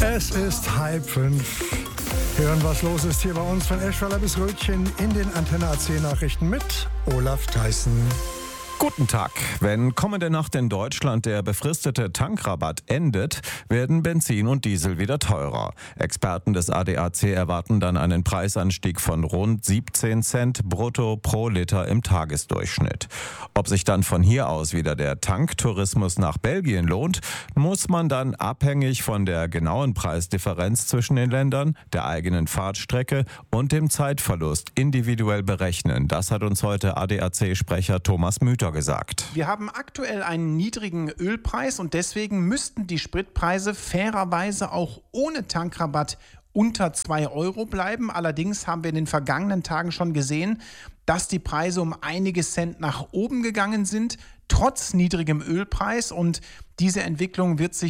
Es ist 4:30. Hören, was los ist hier bei uns von Eschweiler bis Rötchen in den Antenne AC Nachrichten mit Olaf Theissen. Guten Tag. Wenn kommende Nacht in Deutschland der befristete Tankrabatt endet, werden Benzin und Diesel wieder teurer. Experten des ADAC erwarten dann einen Preisanstieg von rund 17 Cent brutto pro Liter im Tagesdurchschnitt. Ob sich dann von hier aus wieder der Tanktourismus nach Belgien lohnt, muss man dann abhängig von der genauen Preisdifferenz zwischen den Ländern, der eigenen Fahrtstrecke und dem Zeitverlust individuell berechnen. Das hat uns heute ADAC-Sprecher Thomas Müther gesagt. Wir haben aktuell einen niedrigen Ölpreis und deswegen müssten die Spritpreise fairerweise auch ohne Tankrabatt unter 2 Euro bleiben. Allerdings haben wir in den vergangenen Tagen schon gesehen, dass die Preise um einige Cent nach oben gegangen sind, trotz niedrigem Ölpreis. Und diese Entwicklung wird sich